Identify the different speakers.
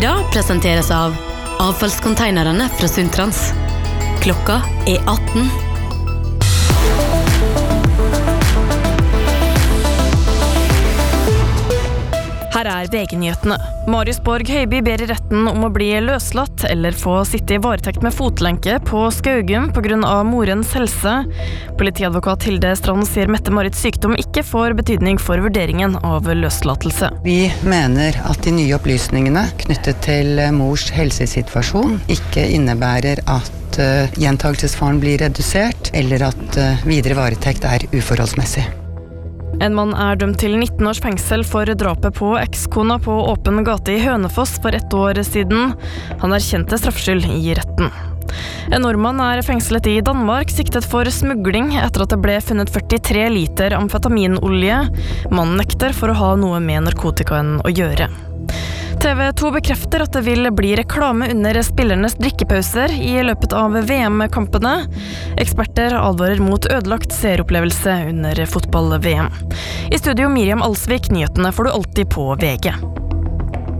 Speaker 1: Nyheter presenteres av avfallskonteinerne fra Suntrans. Klokka 18.
Speaker 2: Her VG-nyhetene. Marius Borg Høiby ber I retten om å bli løslatt eller få sitte I varetekt med fotlenke på Skaugum på grunn av morens helse. Politiadvokat Hilde Strand sier Mette-Marits sykdom ikke får betydning for vurderingen av løslatelse.
Speaker 3: Vi mener at de nye opplysningene knyttet til mors helsesituasjon ikke innebærer at gjentagelsesfaren blir redusert eller at videre varetekt uforholdsmessig.
Speaker 2: En mann dømt til 19 års fengsel for drapet på ekskona på åpen gate I Hønefoss for 1 år siden. Han erkjente straffskyld I retten. En nordmann fengslet I Danmark, siktet for smugling etter at det ble funnet 43 liter amfetaminolje. Mannen nekter for å ha noe med narkotikaen å gjøre. TV2 bekrefter at det vil bli reklame under spillernes drikkepauser I løpet av VM-kampene. Eksperter advarer mot ødelagt seeropplevelse under fotball-VM. I studio Miriam Alsvik, nyhetene får du alltid på VG.